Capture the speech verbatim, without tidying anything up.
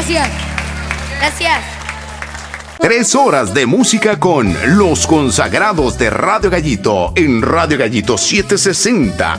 Gracias. Gracias. Tres horas de música con los consagrados de Radio Gallito en Radio Gallito setecientos sesenta,